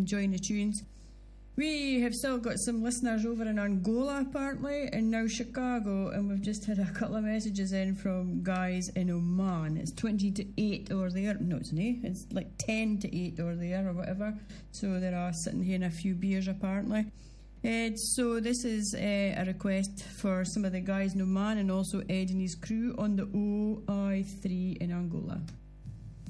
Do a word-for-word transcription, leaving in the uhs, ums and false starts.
enjoying the tunes. We have still got some listeners over in Angola apparently, and now Chicago, and we've just had a couple of messages in from guys in Oman. It's twenty to eight over there. No, it's not. It's like ten to eight over there or whatever. So they're all sitting here in a few beers apparently. Uh, so this is uh, a request for some of the guys in Oman and also Ed and his crew on the O I three in Angola.